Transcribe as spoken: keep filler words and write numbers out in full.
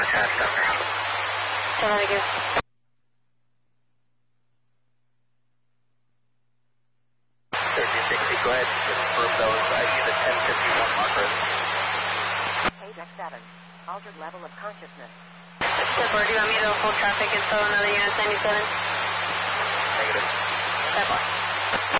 Thank you. thirteen sixty, go ahead and confirm those. I see the ten fifty-one markers. Ajax seven, altered level of consciousness. Step do you want me to hold traffic and throw another unit ninety-seven? Negative. Step